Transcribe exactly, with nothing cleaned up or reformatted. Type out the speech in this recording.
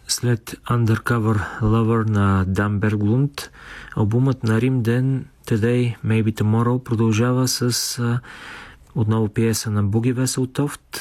След Undercover Lover на Дан Берглунд, албумът на Рим Ден Today, Maybe Tomorrow продължава с а, отново пиеса на Буги Веселтофт,